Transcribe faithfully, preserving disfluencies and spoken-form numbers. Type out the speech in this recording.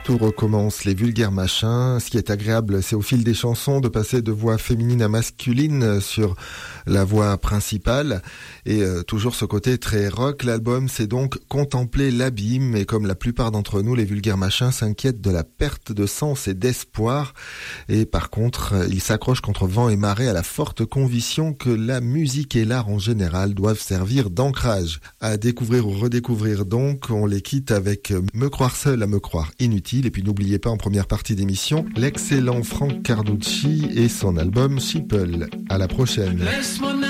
Tout recommence, les vulgaires machins. Ce qui est agréable, c'est au fil des chansons de passer de voix féminine à masculine sur la voix principale. Et euh, toujours ce côté très rock. L'album, c'est donc contempler l'abîme. Et comme la plupart d'entre nous, les vulgaires machins s'inquiètent de la perte de sens et d'espoir. Et par contre, ils s'accrochent contre vent et marée à la forte conviction que la musique et l'art en général doivent servir d'ancrage. À découvrir ou redécouvrir donc, on les quitte avec Me croire seul à me croire inutile. Et puis n'oubliez pas en première partie d'émission, l'excellent Frank Carducci et son album Sheeple. À la prochaine.